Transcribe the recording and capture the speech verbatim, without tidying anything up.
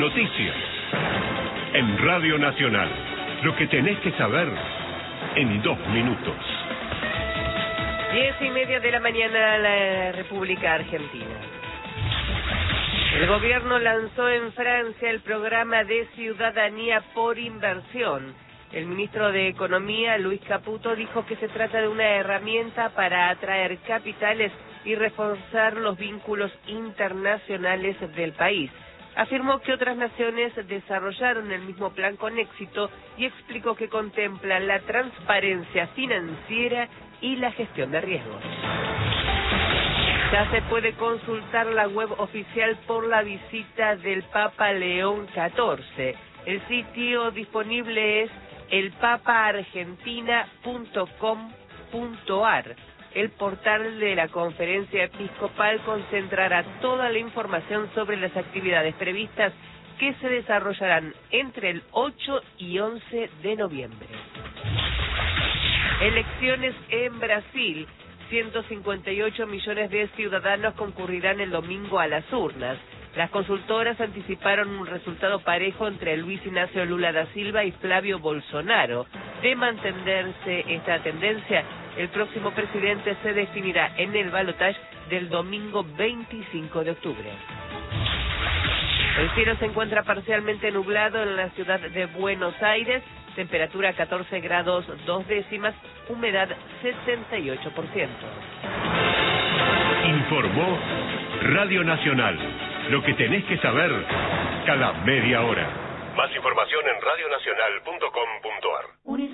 Noticias. En Radio Nacional. Lo que tenés que saber en dos minutos. Diez y media de la mañana, la República Argentina. El gobierno lanzó en Francia el programa de ciudadanía por inversión. El ministro de Economía, Luis Caputo, dijo que se trata de una herramienta para atraer capitales y reforzar los vínculos internacionales del país. Afirmó que otras naciones desarrollaron el mismo plan con éxito y explicó que contempla la transparencia financiera y la gestión de riesgos. Ya se puede consultar la web oficial por la visita del Papa León catorce. El sitio disponible es el papa argentina punto com punto ar. El portal de la conferencia episcopal concentrará toda la información sobre las actividades previstas que se desarrollarán entre el ocho y once de noviembre. Elecciones en Brasil. ciento cincuenta y ocho millones de ciudadanos concurrirán el domingo a las urnas. Las consultoras anticiparon un resultado parejo entre Luis Ignacio Lula da Silva y Flavio Bolsonaro. De mantenerse esta tendencia, el próximo presidente se definirá en el balotaje del domingo veinticinco de octubre. El cielo se encuentra parcialmente nublado en la ciudad de Buenos Aires, temperatura catorce grados dos décimas, humedad sesenta y ocho por ciento. Informó Radio Nacional. Lo que tenés que saber cada media hora. Más información en radio nacional punto com punto ar.